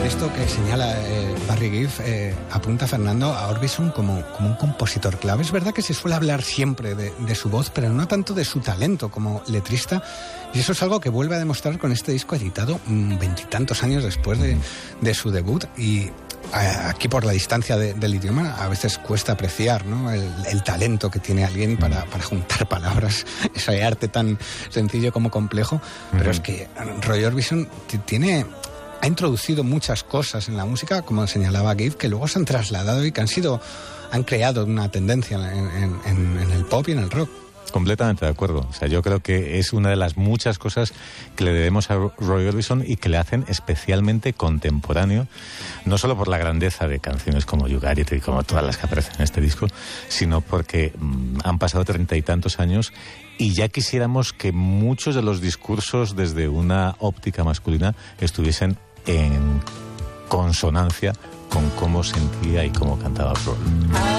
Esto que señala Barry Gibb apunta, Fernando, a Orbison como un compositor clave. Es verdad que se suele hablar siempre de su voz, pero no tanto de su talento como letrista, y eso es algo que vuelve a demostrar con este disco editado 20 y tantos años después de su debut. Y aquí, por la distancia del idioma, a veces cuesta apreciar, ¿no?, el talento que tiene alguien para juntar palabras, ese arte tan sencillo como complejo. Pero es que Roy Orbison ha introducido muchas cosas en la música, como señalaba Gibb, que luego se han trasladado y que han creado una tendencia en el pop y en el rock. Completamente de acuerdo. O sea, yo creo que es una de las muchas cosas que le debemos a Roy Orbison y que le hacen especialmente contemporáneo, no solo por la grandeza de canciones como You Got It y como todas las que aparecen en este disco, sino porque han pasado 30 y tantos años y ya quisiéramos que muchos de los discursos desde una óptica masculina estuviesen en consonancia con cómo sentía y cómo cantaba Roy.